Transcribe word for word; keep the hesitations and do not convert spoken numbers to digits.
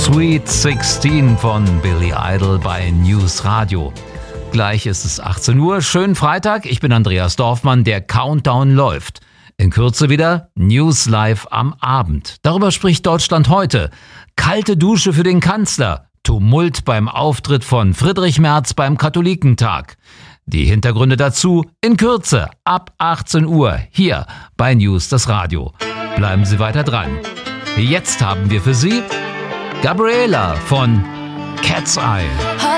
Sweet sechzehn von Billy Idol bei News Radio. Gleich ist es achtzehn Uhr. Schönen Freitag. Ich bin Andreas Dorfmann. Der Countdown läuft. In Kürze wieder News Live am Abend. Darüber spricht Deutschland heute. Kalte Dusche für den Kanzler. Tumult beim Auftritt von Friedrich Merz beim Katholikentag. Die Hintergründe dazu in Kürze ab achtzehn Uhr hier bei News das Radio. Bleiben Sie weiter dran. Jetzt haben wir für Sie Gabriela von Cat's Eye.